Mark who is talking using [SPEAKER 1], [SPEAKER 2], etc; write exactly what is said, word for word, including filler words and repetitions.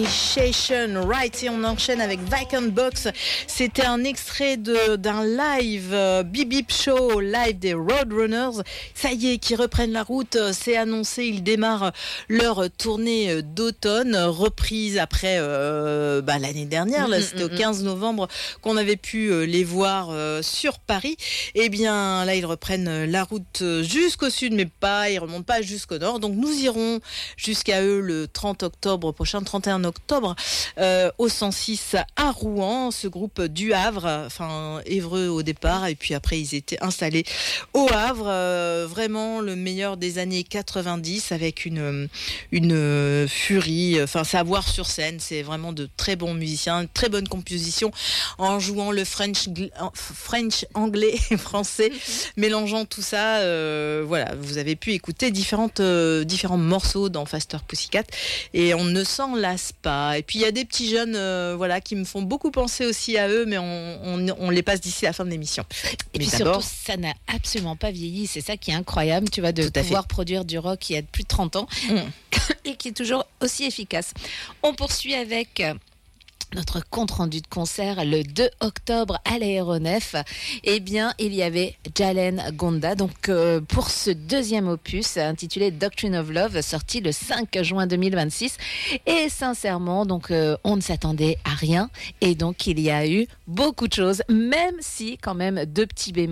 [SPEAKER 1] Initiation Right, et on enchaîne avec Vacant Box. C'était un extrait de, d'un live euh, Bip Bip Show, live des Roadrunners. Ça y est, qui reprennent la route, c'est annoncé, ils démarrent leur tournée d'automne, reprise après euh, bah, l'année dernière, là, c'était au quinze novembre qu'on avait pu les voir euh, sur Paris. Et bien là, ils reprennent la route jusqu'au sud, mais pas, ils remontent pas jusqu'au nord. Donc nous irons jusqu'à eux le trente octobre prochain, trente et un octobre, euh, au cent six à Rouen. Ce groupe du Havre, enfin évreux au départ, et puis après ils étaient installés au Havre. Euh, vraiment le meilleur des années quatre-vingt-dix, avec une une furie, enfin savoir sur scène. C'est vraiment de très bons musiciens, une très bonne composition en jouant le French, French, anglais et français, mélangeant tout ça. Euh, voilà, vous avez pu écouter différentes euh, différents morceaux dans Faster Pussycat et on ne s'en lasse pas. Et puis il y a des petits jeunes, euh, voilà, qui me font beaucoup penser aussi à eux, mais on, on, on les passe d'ici la fin de l'émission.
[SPEAKER 2] Et mais puis surtout, ça n'a absolument pas vieilli. C'est ça qui est incroyable, tu vois, de pouvoir produire du rock qui a plus de trente ans mmh. et qui est toujours aussi efficace. On poursuit avec notre compte-rendu de concert le deux octobre à l'Aéronef. Eh bien, il y avait Jalen Gonda, donc euh, pour ce deuxième opus intitulé Doctrine of Love, sorti le cinq juin deux mille vingt-six. Et sincèrement, donc euh, on ne s'attendait à rien, et donc il y a eu beaucoup de choses, même si quand même deux petits bémols.